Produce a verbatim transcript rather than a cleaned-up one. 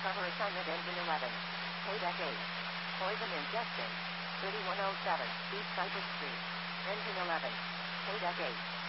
Cover assignment engine eleven. Paydeck eight. Poison ingestion. thirty-one oh seven. East Cypress Street. Engine eleven. Paydeck eight.